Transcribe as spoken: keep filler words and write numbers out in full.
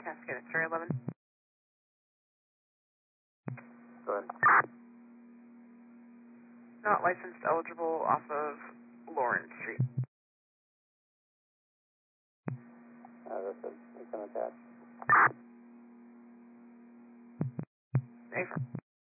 Cascade X-ray eleven. Go ahead. Not licensed, eligible off of Lawrence Street. Uh, that's it. It's an attached. Affirm.